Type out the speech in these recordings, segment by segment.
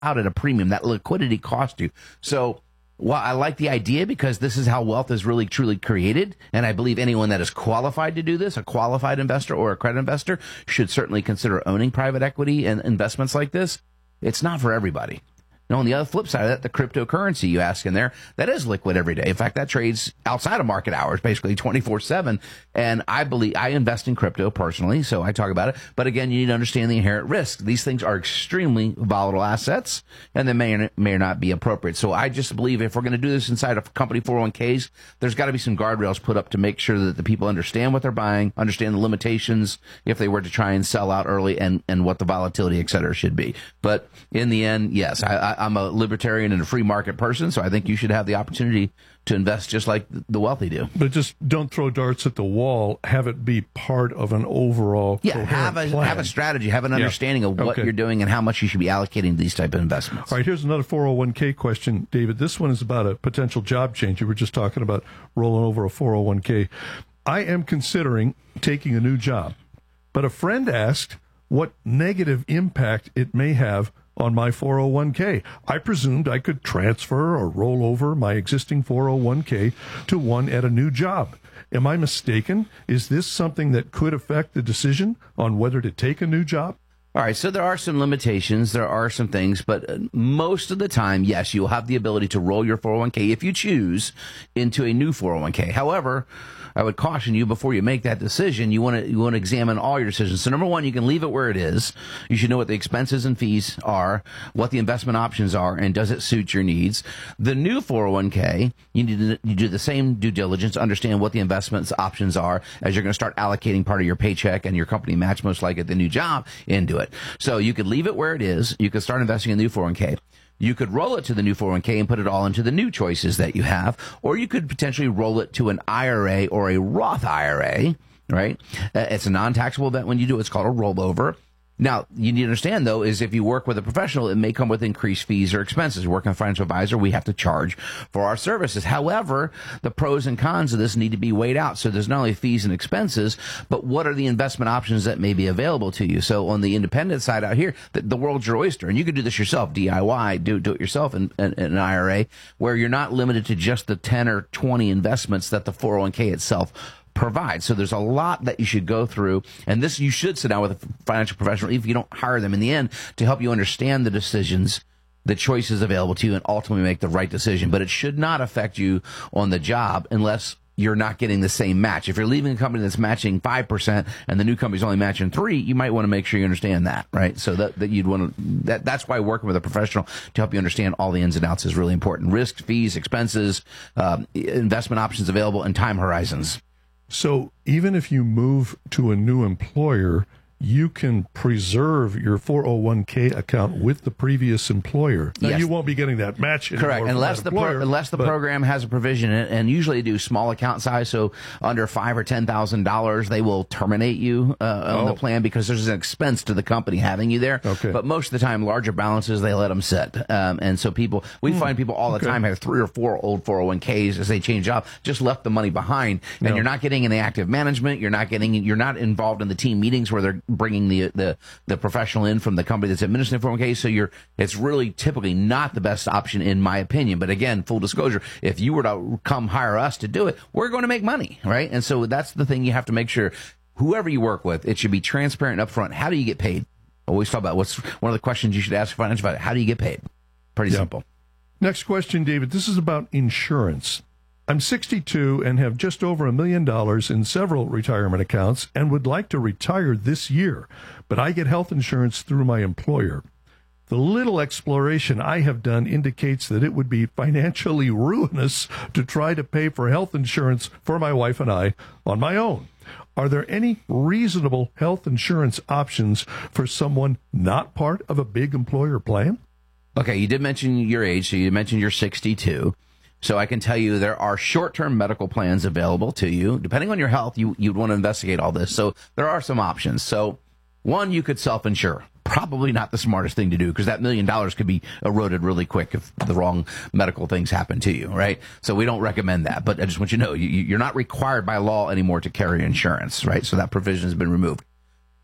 out at a premium. That liquidity cost you. So while I like the idea because this is how wealth is really truly created, and I believe anyone that is qualified to do this, a qualified investor or a credit investor, should certainly consider owning private equity and investments like this, it's not for everybody. Now, on the other flip side of that, the cryptocurrency you ask in there, that is liquid every day. In fact, that trades outside of market hours, basically 24/7. And I invest in crypto personally, so I talk about it. But again, you need to understand the inherent risk. These things are extremely volatile assets, and they may or not be appropriate. So I just believe if we're going to do this inside of company 401ks, there's got to be some guardrails put up to make sure that the people understand what they're buying, understand the limitations if they were to try and sell out early, and what the volatility, et cetera, should be. But in the end, yes, I'm a libertarian and a free market person, so I think you should have the opportunity to invest just like the wealthy do. But just don't throw darts at the wall. Have it be part of an overall have a strategy, have an understanding of what you're doing and how much you should be allocating to these type of investments. All right, here's another 401k question, David. This one is about a potential job change. You were just talking about rolling over a 401k. I am considering taking a new job, but a friend asked what negative impact it may have on my 401k. I presumed I could transfer or roll over my existing 401k to one at a new job. Am I mistaken? Is this something that could affect the decision on whether to take a new job? All right, so there are some limitations, there are some things, but most of the time, yes, you'll have the ability to roll your 401k if you choose into a new 401k. However, I would caution you before you make that decision, you want to examine all your decisions. So number one, you can leave it where it is. You should know what the expenses and fees are, what the investment options are, and does it suit your needs. The new 401k, you need to do the same due diligence, understand what the investments options are as you're going to start allocating part of your paycheck and your company match, most likely at the new job, into it. So you could leave it where it is. You could start investing in the new 401k. You could roll it to the new 401k and put it all into the new choices that you have, or you could potentially roll it to an IRA or a Roth IRA, right? It's a non-taxable event when you do it. It's called a rollover. Now, you need to understand, though, is if you work with a professional, it may come with increased fees or expenses. Working with a financial advisor, we have to charge for our services. However, the pros and cons of this need to be weighed out. So there's not only fees and expenses, but what are the investment options that may be available to you? So on the independent side out here, the world's your oyster. And you can do this yourself, DIY, do it yourself in an IRA, where you're not limited to just the 10 or 20 investments that the 401k itself provide. So there's a lot that you should go through, and this you should sit down with a financial professional, even if you don't hire them in the end, to help you understand the decisions, the choices available to you, and ultimately make the right decision. But it should not affect you on the job unless you're not getting the same match. If you're leaving a company that's matching 5% and the new company's only matching 3%, you might want to make sure you understand that, right? So that you'd want to, that's why working with a professional to help you understand all the ins and outs is really important. Risk, fees, expenses, investment options available, and time horizons. So even if you move to a new employer, you can preserve your 401k account with the previous employer. Now, you won't be getting that match anymore. Correct, unless the program has a provision, and usually they do small account size, so under $5,000 or $10,000, they will terminate you on the plan because there's an expense to the company having you there. Okay. But most of the time, larger balances, they let them sit. And so we find people all the time have 3 or 4 old 401ks as they change job, just left the money behind, and you're not getting any active management. You're not involved in the team meetings where they're bringing the professional in from the company that's administering 401k. So it's really typically not the best option in my opinion. But again, full disclosure, if you were to come hire us to do it, we're going to make money, right? And so that's the thing you have to make sure. Whoever you work with, it should be transparent and upfront. How do you get paid? Always talk about what's one of the questions you should ask a financial advisor. How do you get paid? Pretty simple. Next question, David. This is about insurance. I'm 62 and have just over $1 million in several retirement accounts and would like to retire this year, but I get health insurance through my employer. The little exploration I have done indicates that it would be financially ruinous to try to pay for health insurance for my wife and I on my own. Are there any reasonable health insurance options for someone not part of a big employer plan? Okay, you did mention your age, so you mentioned you're 62. So I can tell you there are short-term medical plans available to you. Depending on your health, you'd want to investigate all this. So there are some options. So one, you could self-insure. Probably not the smartest thing to do because that $1 million could be eroded really quick if the wrong medical things happen to you, right? So we don't recommend that. But I just want you to know, you're not required by law anymore to carry insurance, right? So that provision has been removed.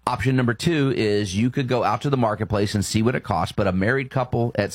Option number 2 is you could go out to the marketplace and see what it costs, but a married couple at